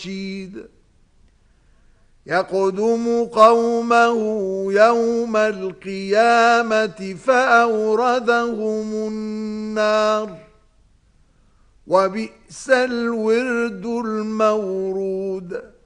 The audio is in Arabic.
رشيد يقدم قومه يوم القيامة فأوردهم النار وبئس الورد المورود